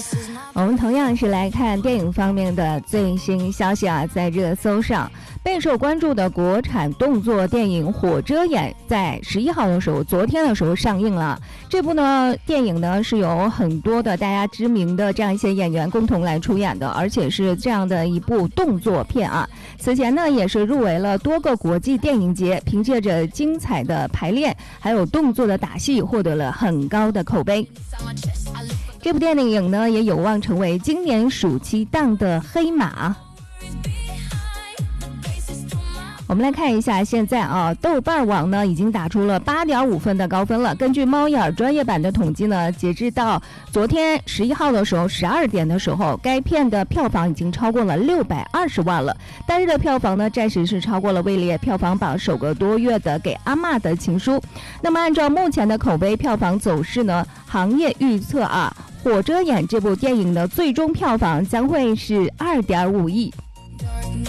我们同样是来看电影方面的最新消息啊，在热搜上备受关注的国产动作电影《火遮眼》在11号的时候，昨天的时候上映了。这部呢电影呢是由很多的大家知名的这样一些演员共同来出演的，而且是这样的一部动作片啊。此前呢也是入围了多个国际电影节，凭借着精彩的排练还有动作的打戏，获得了很高的口碑。这部电影呢也有望成为今年暑期档的黑马。我们来看一下现在啊，豆瓣网呢已经打出了8.5分的高分了。根据猫眼专业版的统计呢，截至到昨天11号的时候12点的时候，该片的票房已经超过了620万了。单日的票房呢暂时是超过了位列票房榜首个多月的《给阿嬷的情书》。那么按照目前的口碑票房走势呢，行业预测啊，《火遮眼》这部电影的最终票房将会是2.5亿。